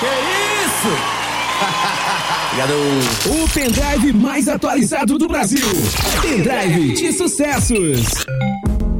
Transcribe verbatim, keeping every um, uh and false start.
Que isso? Obrigado. O pendrive mais atualizado do Brasil. Pendrive de sucessos.